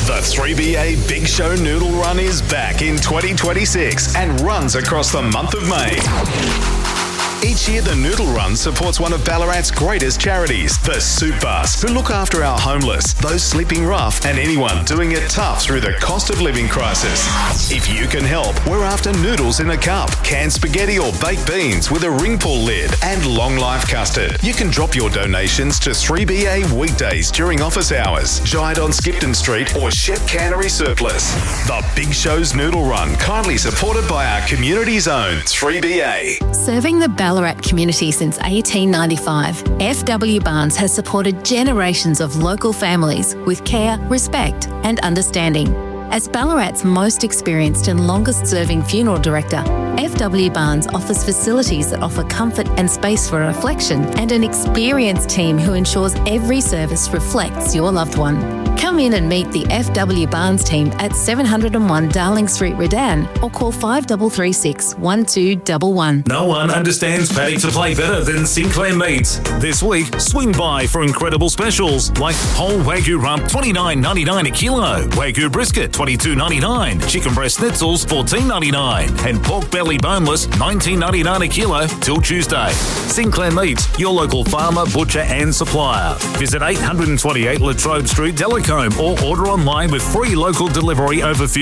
The 3BA Big Show Noodle Run is back in 2026 and runs across the month of May. Each year, the Noodle Run supports one of Ballarat's greatest charities, the Soup Bus, who look after our homeless, those sleeping rough, and anyone doing it tough through the cost of living crisis. If you can help, we're after noodles in a cup, canned spaghetti or baked beans with a ring pull lid, and long life custard. You can drop your donations to 3BA weekdays during office hours, Giant on Skipton Street, or Shep Cannery Surplus. The Big Show's Noodle Run, kindly supported by our community's own 3BA. Serving the Ballarat community since 1895, FW Barnes has supported generations of local families with care, respect and understanding. As Ballarat's most experienced and longest-serving funeral director, FW Barnes offers facilities that offer comfort and space for reflection and an experienced team who ensures every service reflects your loved one. Come in and meet the FW Barnes team at 701 Darling Street, Redan, or call 5336 1211. No one understands paddy to play better than Sinclair Meats. This week, swing by for incredible specials like whole Wagyu rump $29.99 a kilo, Wagyu brisket $22.99, chicken breast schnitzels $14.99, and pork belly boneless $19.99 a kilo till Tuesday. Sinclair Meats, your local farmer, butcher and supplier. Visit 828 Latrobe Street, Delacombe, or order online with free local delivery over